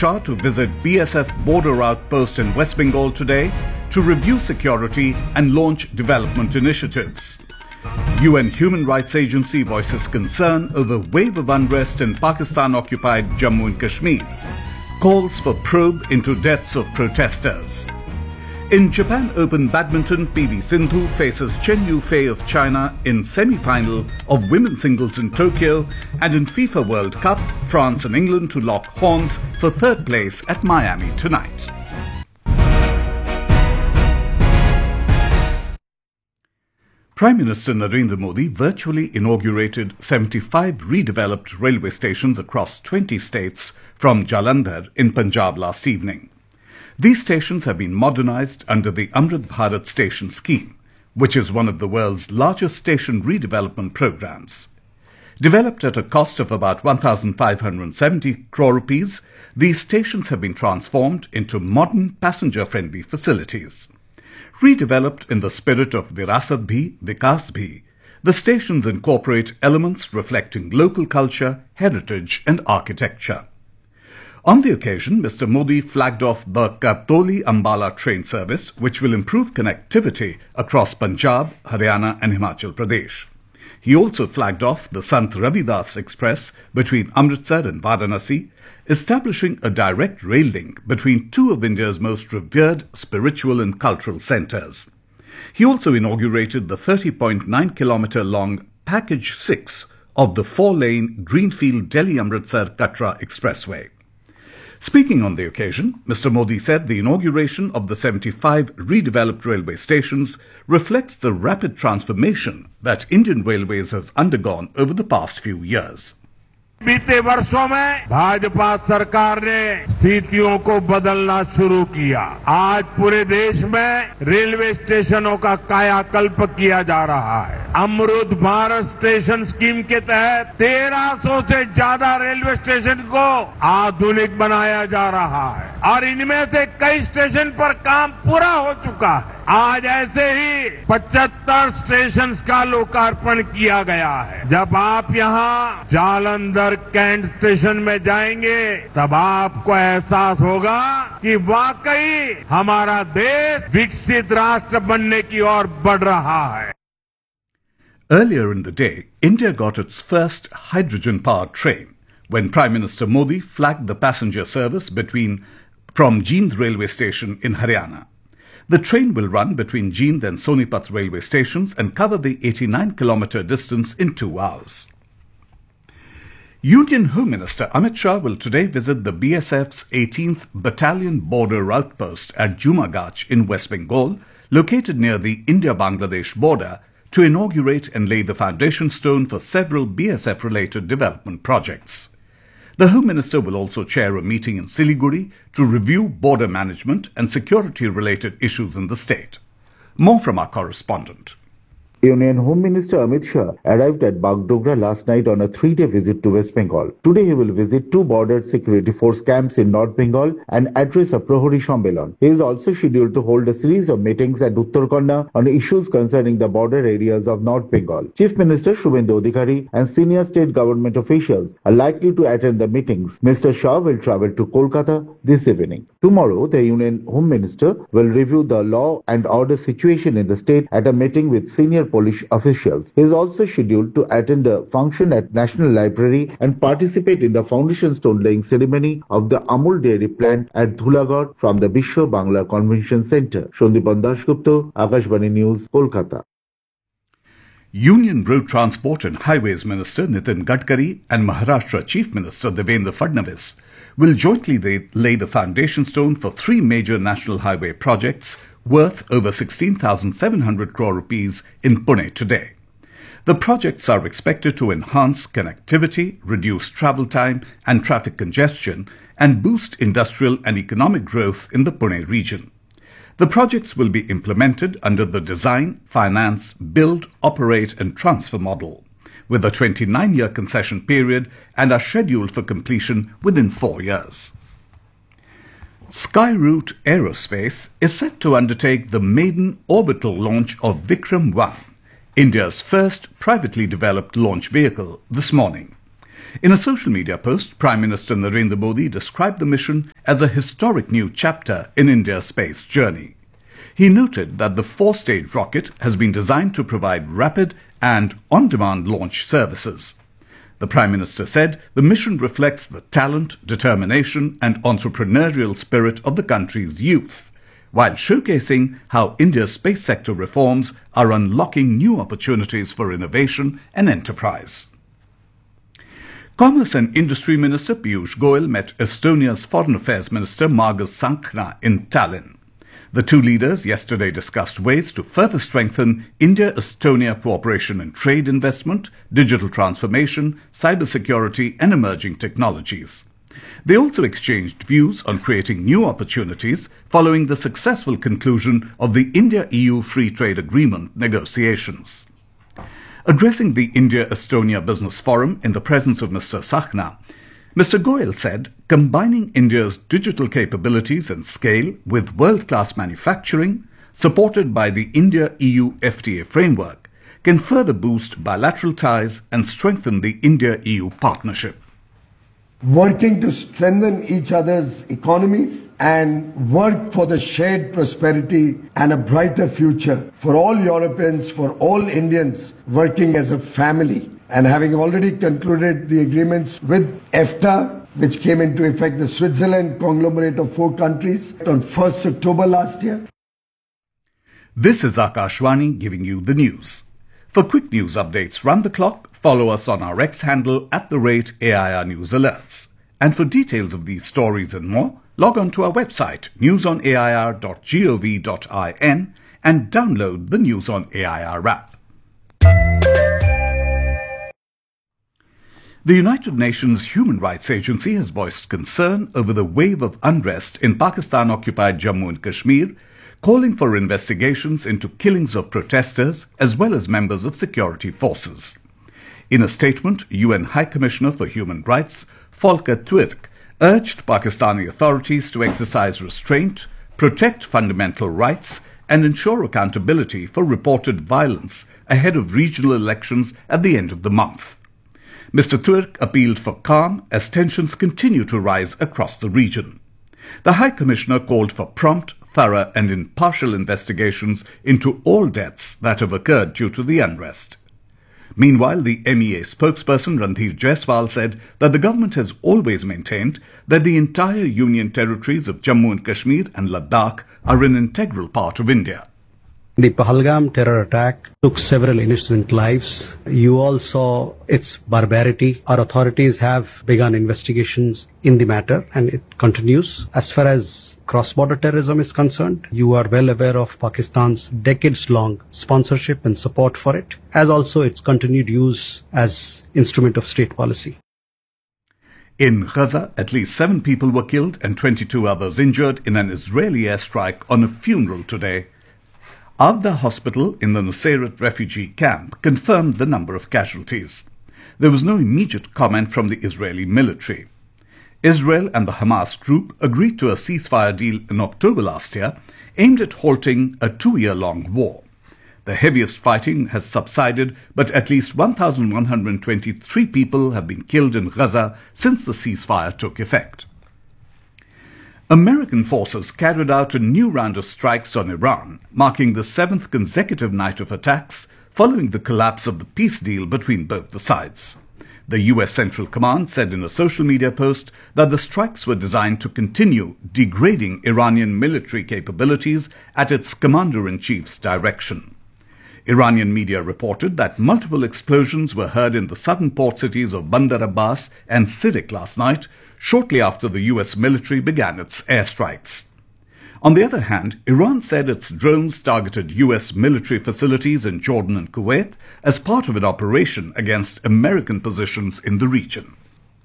Shah to visit BSF border outpost in West Bengal today to review security and launch development initiatives. UN Human Rights Agency voices concern over wave of unrest in Pakistan-occupied Jammu and Kashmir. Calls for probe into deaths of protesters. In Japan Open Badminton, PV Sindhu faces Chen Yufei of China in semi-final of women's singles in Tokyo, and in FIFA World Cup, France and England to lock horns for third place at Miami tonight. Prime Minister Narendra Modi virtually inaugurated 75 redeveloped railway stations across 20 states from Jalandhar in Punjab last evening. These stations have been modernized under the Amrit Bharat Station Scheme, which is one of the world's largest station redevelopment programs. Developed at a cost of about 1,570 crore rupees, these stations have been transformed into modern passenger-friendly facilities. Redeveloped in the spirit of Virasat Bhi, Vikas Bhi, the stations incorporate elements reflecting local culture, heritage and architecture. On the occasion, Mr. Modi flagged off the Katoli-Ambala train service, which will improve connectivity across Punjab, Haryana and Himachal Pradesh. He also flagged off the Sant Ravidas Express between Amritsar and Varanasi, establishing a direct rail link between two of India's most revered spiritual and cultural centres. He also inaugurated the 30.9-kilometre long Package 6 of the 4-lane Greenfield Delhi-Amritsar Katra Expressway. Speaking on the occasion, Mr. Modi said the inauguration of the 75 redeveloped railway stations reflects the rapid transformation that Indian Railways has undergone over the past few years. बीते वर्षों में भाजपा सरकार ने स्थितियों को बदलना शुरू किया। आज पूरे देश में रेलवे स्टेशनों का कायाकल्प किया जा रहा है। अमृत भारत स्टेशन स्कीम के तहत 1300 से ज्यादा रेलवे स्टेशन को आधुनिक बनाया जा रहा है और इनमें से कई स्टेशन पर काम पूरा हो चुका है। आज ऐसे ही 75 स्टेशन का लोकार्पण किया गया है। जब आप यहाँ जालंधर कैंट स्टेशन में जाएंगे तब आपको एहसास होगा कि वाकई हमारा देश विकसित राष्ट्र बनने की ओर बढ़ रहा है। Earlier in the day, India got its first hydrogen-powered train when Prime Minister Modi flagged the passenger service from Jind railway station in Haryana. The train will run between Jind and Sonipat railway stations and cover the 89-kilometre distance in 2 hours. Union Home Minister Amit Shah will today visit the BSF's 18th Battalion Border Outpost at Jumagach in West Bengal, located near the India-Bangladesh border, to inaugurate and lay the foundation stone for several BSF-related development projects. The Home Minister will also chair a meeting in Siliguri to review border management and security-related issues in the state. More from our correspondent. Union Home Minister Amit Shah arrived at Bagdogra last night on a 3-day visit to West Bengal. Today he will visit 2 border security force camps in North Bengal and address a Prohori Sammelan. He is also scheduled to hold a series of meetings at Uttarkanda on issues concerning the border areas of North Bengal. Chief Minister Shubhendu Adhikari and senior state government officials are likely to attend the meetings. Mr. Shah will travel to Kolkata this evening. Tomorrow, the Union Home Minister will review the law and order situation in the state at a meeting with senior police officials. He is also scheduled to attend a function at National Library and participate in the foundation stone laying ceremony of the Amul dairy plant at Dhulagad from the Bishwa Bangla Convention Centre. Sandipan Dasgupta, Akashvani News, Kolkata. Union Road Transport and Highways Minister Nitin Gadkari and Maharashtra Chief Minister Devendra Fadnavis will jointly lay the foundation stone for 3 major national highway projects worth over 16,700 crore rupees in Pune today. The projects are expected to enhance connectivity, reduce travel time and traffic congestion, and boost industrial and economic growth in the Pune region. The projects will be implemented under the design, finance, build, operate and transfer model, with a 29-year concession period, and are scheduled for completion within 4 years. Skyroot Aerospace is set to undertake the maiden orbital launch of Vikram-1, India's first privately developed launch vehicle, this morning. In a social media post, Prime Minister Narendra Modi described the mission as a historic new chapter in India's space journey. He noted that the four-stage rocket has been designed to provide rapid and on-demand launch services. The Prime Minister said the mission reflects the talent, determination and entrepreneurial spirit of the country's youth, while showcasing how India's space sector reforms are unlocking new opportunities for innovation and enterprise. Commerce and Industry Minister Piyush Goyal met Estonia's Foreign Affairs Minister Margus Tsahkna in Tallinn. The two leaders yesterday discussed ways to further strengthen India-Estonia cooperation in trade investment, digital transformation, cybersecurity and emerging technologies. They also exchanged views on creating new opportunities following the successful conclusion of the India-EU Free Trade Agreement negotiations. Addressing the India-Estonia Business Forum in the presence of Mr. Tsahkna, Mr. Goyal said combining India's digital capabilities and scale with world-class manufacturing, supported by the India-EU FTA framework, can further boost bilateral ties and strengthen the India-EU partnership. Working to strengthen each other's economies and work for the shared prosperity and a brighter future for all Europeans, for all Indians, working as a family. And having already concluded the agreements with EFTA, which came into effect, the Switzerland conglomerate of 4 countries, on 1st October last year. This is Akashvani giving you the news. For quick news updates round the clock, follow us on our X handle @AIR News Alerts. And for details of these stories and more, log on to our website newsonair.gov.in and download the News on AIR app. The United Nations Human Rights Agency has voiced concern over the wave of unrest in Pakistan-occupied Jammu and Kashmir, calling for investigations into killings of protesters as well as members of security forces. In a statement, UN High Commissioner for Human Rights, Volker Turk, urged Pakistani authorities to exercise restraint, protect fundamental rights, and ensure accountability for reported violence ahead of regional elections at the end of the month. Mr. Turk appealed for calm as tensions continue to rise across the region. The High Commissioner called for prompt, thorough and impartial investigations into all deaths that have occurred due to the unrest. Meanwhile, the MEA spokesperson Randhir Jaiswal said that the government has always maintained that the entire Union territories of Jammu and Kashmir and Ladakh are an integral part of India. The Pahalgam terror attack took several innocent lives. You all saw its barbarity. Our authorities have begun investigations in the matter and it continues. As far as cross-border terrorism is concerned, you are well aware of Pakistan's decades-long sponsorship and support for it, as also its continued use as instrument of state policy. In Gaza, at least 7 people were killed and 22 others injured in an Israeli airstrike on a funeral today. Al-Aqsa Hospital in the Nusayrat refugee camp confirmed the number of casualties. There was no immediate comment from the Israeli military. Israel and the Hamas group agreed to a ceasefire deal in October last year aimed at halting a 2-year-long war. The heaviest fighting has subsided, but at least 1,123 people have been killed in Gaza since the ceasefire took effect. American forces carried out a new round of strikes on Iran, marking the 7th consecutive night of attacks following the collapse of the peace deal between both the sides. The U.S. Central Command said in a social media post that the strikes were designed to continue degrading Iranian military capabilities at its commander-in-chief's direction. Iranian media reported that multiple explosions were heard in the southern port cities of Bandar Abbas and Sirik last night, shortly after the U.S. military began its airstrikes. On the other hand, Iran said its drones targeted U.S. military facilities in Jordan and Kuwait as part of an operation against American positions in the region.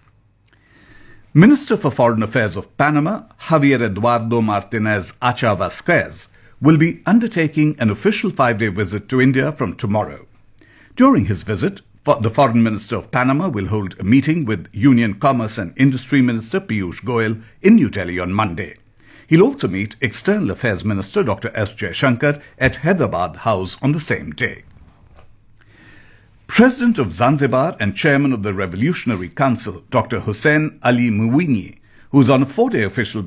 Minister for Foreign Affairs of Panama, Javier Eduardo Martinez Acha Vasquez, will be undertaking an official 5-day visit to India from tomorrow. During his visit, the Foreign Minister of Panama will hold a meeting with Union Commerce and Industry Minister Piyush Goyal in New Delhi on Monday. He'll also meet External Affairs Minister Dr. S. Jaishankar at Hyderabad House on the same day. President of Zanzibar and Chairman of the Revolutionary Council, Dr. Hussein Ali Mwinyi, who is on a 4-day official